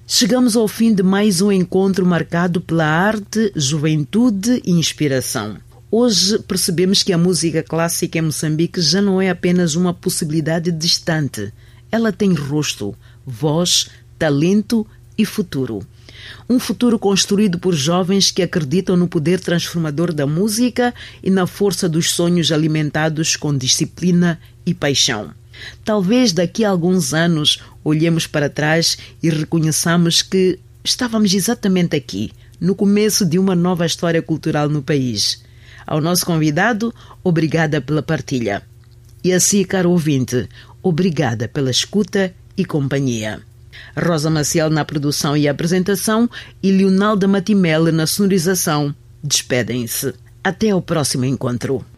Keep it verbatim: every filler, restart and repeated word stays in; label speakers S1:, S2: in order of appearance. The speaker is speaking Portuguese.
S1: Chegamos ao fim de mais um encontro marcado pela arte, juventude e inspiração. Hoje percebemos que a música clássica em Moçambique já não é apenas uma possibilidade distante. Ela tem rosto, voz, talento e futuro. Um futuro construído por jovens que acreditam no poder transformador da música e na força dos sonhos alimentados com disciplina e paixão. Talvez daqui a alguns anos olhemos para trás e reconheçamos que estávamos exatamente aqui, no começo de uma nova história cultural no país. Ao nosso convidado, obrigada pela partilha. E assim, caro ouvinte, obrigada pela escuta e companhia. Rosa Maciel na produção e apresentação e Leonalda Matimele na sonorização. Despedem-se. Até ao próximo encontro.